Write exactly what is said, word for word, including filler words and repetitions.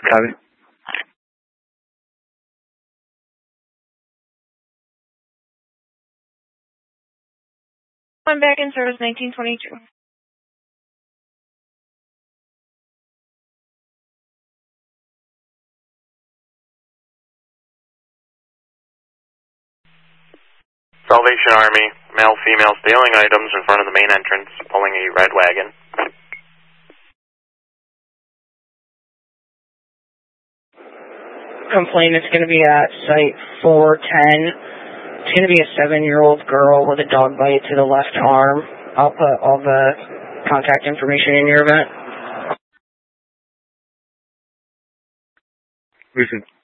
Copy. I'm back in service nineteen twenty-two. Salvation Army, male, female stealing items in front of the main entrance, pulling a red wagon. Complaint is going to be at site four ten. It's going to be a seven-year-old girl with a dog bite to the left arm. I'll put all the contact information in your event. Listen.